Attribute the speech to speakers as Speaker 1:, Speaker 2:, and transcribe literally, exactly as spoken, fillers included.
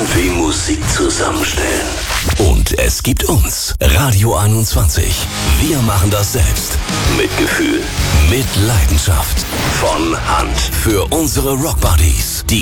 Speaker 1: wie Musik zusammenstellen.
Speaker 2: Und es gibt uns, Radio einundzwanzig. Wir machen das selbst.
Speaker 1: Mit Gefühl.
Speaker 2: Mit Leidenschaft.
Speaker 1: Von Hand.
Speaker 2: Für unsere Rockbuddies. Die